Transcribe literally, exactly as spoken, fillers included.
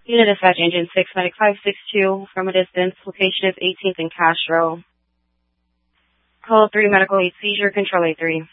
Unit Dispatch Engine six, Medic five six two, from a distance. Location is eighteenth and Castro. Call three, Medical eight, Seizure, Control eight three.